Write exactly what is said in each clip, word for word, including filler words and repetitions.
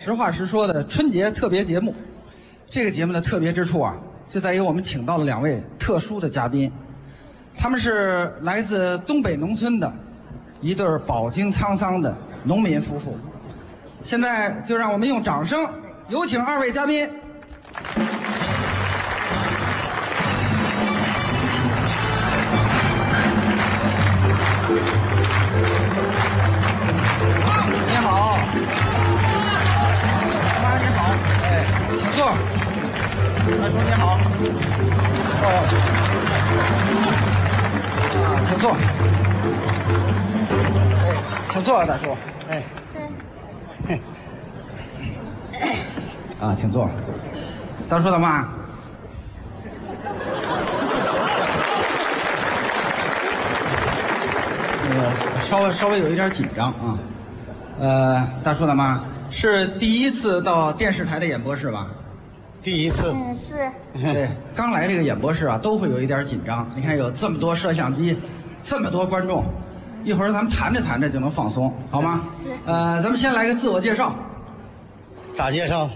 实话实说的春节特别节目。这个节目的特别之处啊，就在于我们请到了两位特殊的嘉宾，他们是来自东北农村的一对饱经沧桑的农民夫妇。现在就让我们用掌声有请二位嘉宾。你好，妈你好，哎，请坐。大叔你好，哦，啊，请坐。哎，请坐，大叔。哎，嘿，啊，请坐。大叔的妈。这个稍微稍微有一点紧张啊。呃，大叔的妈是第一次到电视台的演播室吧？ 第一次。 嗯，是。 对，刚来这个演播室啊，都会有一点紧张。你看有这么多摄像机，这么多观众，一会儿咱们谈着谈着就能放松，好吗？ 是。 呃，咱们先来个自我介绍。 咋介绍？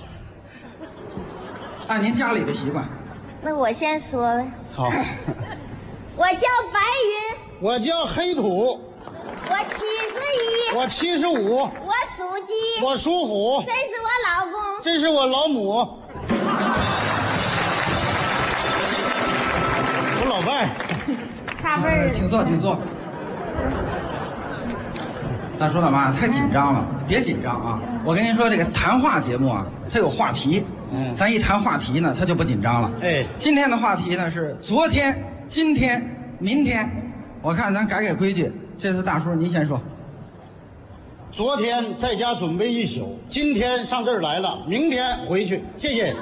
按您家里的习惯。 那我先说呗。 好。 我叫白云。 我叫黑土。 我七十一。 我七十五。 我属鸡。 我属虎。 这是我老公。 这是我老母。我老伴儿。 差辈儿、 呃。请坐，请坐。大叔大妈太紧张了，别紧张啊！我跟您说，这个谈话节目啊，它有话题。嗯，咱一谈话题呢，他就不紧张了。 哎， 今天的话题呢是昨天、今天、明天。我看咱改改规矩，这次大叔您先说。 昨天在家准备一宿，今天上这儿来了，明天回去，谢谢。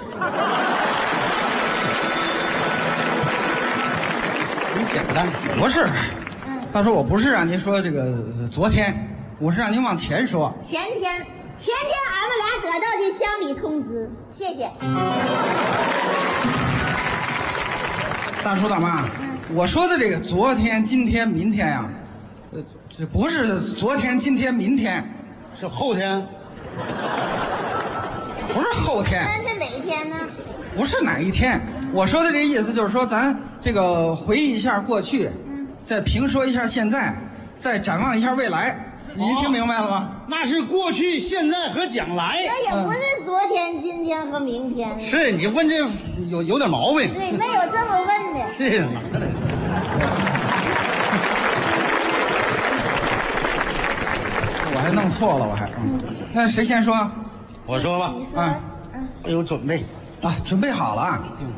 很简单。 不是， 嗯， 大叔我不是让您说这个昨天，我是让您往前说。 前天，前天俺们俩得到的乡里通知，谢谢。 大叔大妈，嗯，我说的这个昨天、今天、明天呀，呃，这不是昨天、今天、明天， 是后天。 不是后天。 那是哪一天呢？ 不是哪一天，我说的这意思就是说，咱这个回忆一下过去，嗯，再评说一下现在，再展望一下未来。你听明白了吗？ 那是过去、现在和将来。 那也不是昨天、今天和明天。 是你问这有有点毛病。 对，没有这么问的。 是哪的？ 我还弄错了，我还嗯，那谁先说？ 我说吧。 你说。 啊， 嗯， 我有准备啊，准备好了。嗯。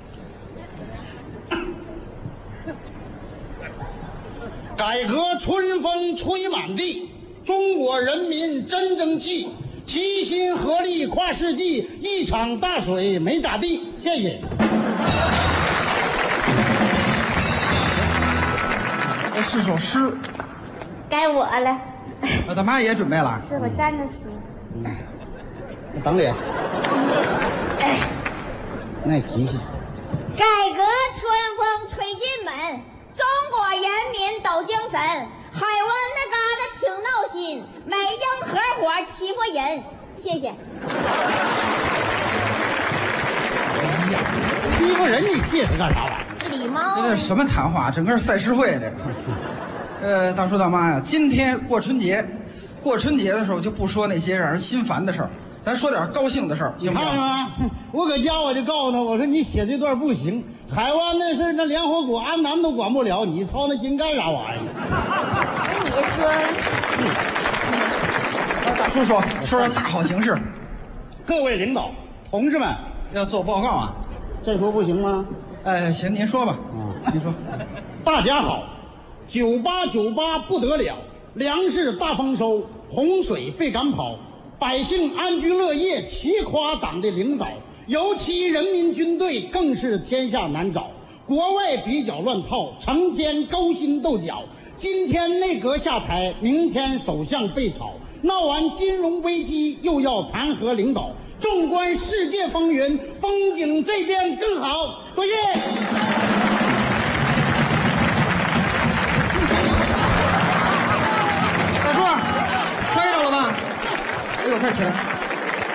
改革春风吹满地，中国人民真争气，齐心合力跨世纪，一场大水没咋地。谢谢。 这是首诗。 该我了。 我大妈也准备了。 是我站着说。 嗯，等脸。 哎， 那提提。 改革春风吹进门，中国人民都精神。海湾那嘎达挺闹心，美英合伙欺负人。谢谢。 欺负人，你谢他干啥玩意儿？ 礼貌。 这是什么谈话？整个赛诗会这个。呃，大叔大妈呀，今天过春节，过春节的时候就不说那些让人心烦的事儿，咱说点高兴的事儿，行不行？ 你看啊，我搁家我就告诉他，我说你写这段不行，海湾那事儿那联合国安南都管不了，你操那心干啥玩意儿？ 那你说。 啊，大叔说说说大好形势。 各位领导、同志们， 要做报告啊？ 这说不行吗？ 哎，行，您说吧。 嗯， 您说。 大家好，九八九八不得了，粮食大丰收，洪水被赶跑，百姓安居乐业，齐夸党的领导，尤其人民军队更是天下难找。国外比较乱套，成天勾心斗角。今天内阁下台，明天首相被炒，闹完金融危机又要弹劾领导。纵观世界风云，风景这边更好。多谢。 大叔，摔着了吧？哎呦，快起来！